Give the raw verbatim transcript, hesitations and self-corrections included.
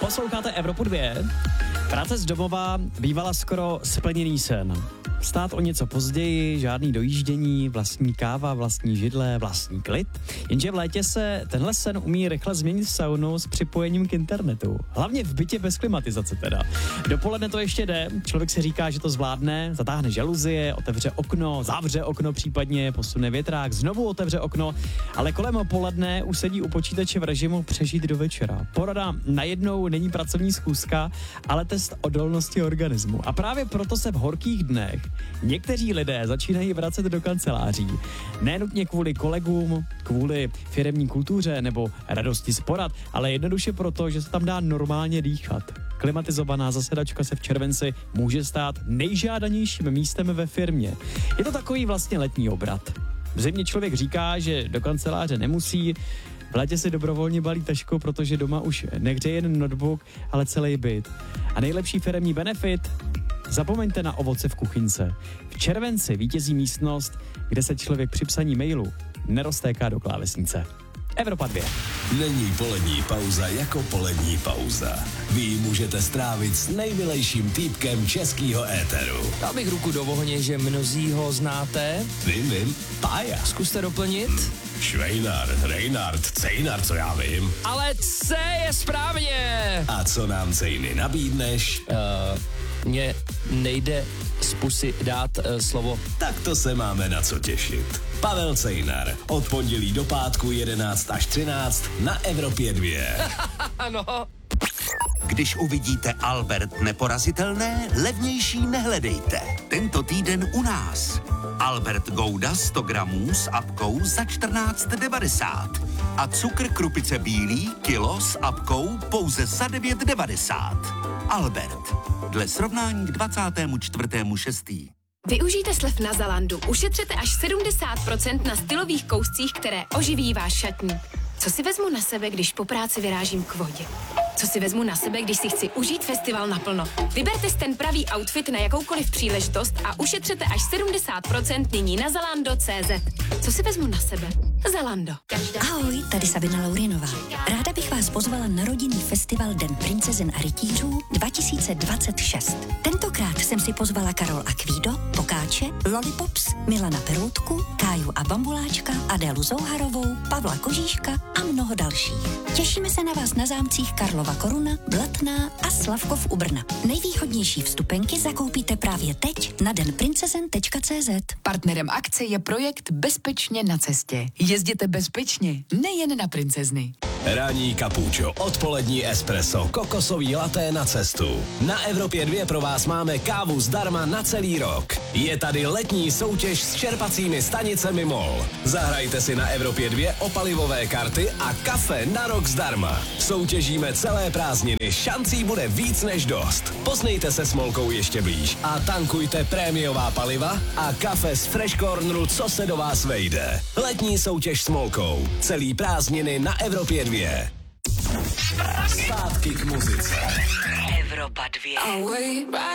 Posloucháte Evropu dvě. Práce z domova bývala skoro splněný sen. Vstát o něco později, žádný dojíždění, vlastní káva, vlastní židle, vlastní klid. Jenže v létě se tenhle sen umí rychle změnit v saunu s připojením k internetu. Hlavně v bytě bez klimatizace teda. Dopoledne to ještě jde, člověk si říká, že to zvládne, zatáhne žaluzie, otevře okno, zavře okno případně, posune větrák, znovu otevře okno, ale kolem poledne už sedí u počítače v režimu přežít do večera. Porada najednou není pracovní schůzka, ale test odolnosti organismu. A právě proto se v horkých dnech někteří lidé začínají vracet do kanceláří. Nenutně kvůli kolegům, kvůli firemní kultuře nebo radosti z porad, ale jednoduše proto, že se tam dá normálně dýchat. Klimatizovaná zasedačka se v červenci může stát nejžádanějším místem ve firmě. Je to takový vlastně letní obrat. V zimě člověk říká, že do kanceláře nemusí, v létě si dobrovolně balí tašku, protože doma už nehřeje jen notebook, ale celý byt. A nejlepší firemní benefit? Zapomeňte na ovoce v kuchyňce. V červenci vítězí místnost, kde se člověk při psaní mailu neroztéká do klávesnice. Evropa dvě. Není polední pauza jako polední pauza. Vy ji můžete strávit s nejmilejším týpkem českýho éteru. Dal bych ruku do ohně, že mnozí ho znáte. Vím, vím. Pája. Zkuste doplnit. Švejnar, Reinhard, Cejnar, co já vím. Ale C je správně. A co nám Cejny nabídneš? Uh, mně nejde z pusy dát uh, slovo. Tak to se máme na co těšit. Pavel Cejnar, od pondělí do pátku jedenáct až třináct na Evropě dvě. Ano. Když uvidíte Albert neporazitelné, levnější nehledejte. Tento týden u nás. Albert Gouda sto gramů s apkou za čtrnáct devadesát. A cukr krupice bílý kilo s apkou pouze za devět devadesát. Albert. Dle srovnání k dvacátému čtvrtému šestého Využijte slev na Zalandu. Ušetřete až sedmdesát procent na stylových kouscích, které oživí váš šatník. Co si vezmu na sebe, když po práci vyrážím k vodě? Co si vezmu na sebe, když si chci užít festival naplno? Vyberte si ten pravý outfit na jakoukoliv příležitost a ušetřete až sedmdesát procent nyní na zalando tečka cé zet. Co si vezmu na sebe? Zalando. Ahoj, tady Sabina Laurinová. Ráda bych vás pozvala na rodinný festival Den princezen a rytířů dva tisíce dvacet šest. Tentokrát jsem si pozvala Karol Akvído, Pokáče, Lollipops, Milana Peroutku, Káju a Bambuláčka, Adélu Zouharovou, Pavla Kožíška a mnoho dalších. Těšíme se na vás na zámcích Karlova Koruna, Blatná a Slavkov u Brna. Nejvýhodnější vstupenky zakoupíte právě teď na den princezen tečka cé zet. Partnerem akce je projekt Bezpečně na cestě. Jezděte bezpečně, nejen na princezny. Ranní kapučo, odpolední espresso, kokosový laté na cestu. Na Evropě dvě pro vás máme kávu zdarma na celý rok. Je tady letní soutěž s čerpacími stanicemi MOL. Zahrajte si na Evropě dvě o palivové karty a kafe na rok zdarma. Soutěžíme celé prázdniny, šancí bude víc než dost. Poznejte se s Molkou ještě blíž a tankujte prémiová paliva a kafe z Fresh Corneru, co se do vás vejde. Letní soutěž s Molkou. Celý prázdniny na Evropě dvě. Zpátky k muzice. Evropa dvě.